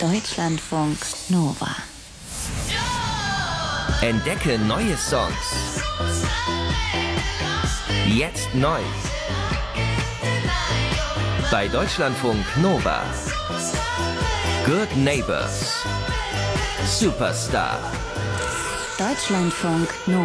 Deutschlandfunk Nova. Entdecke neue Songs. Jetzt neu. Bei Deutschlandfunk Nova. Good Neighbors. Superstar. Deutschlandfunk Nova.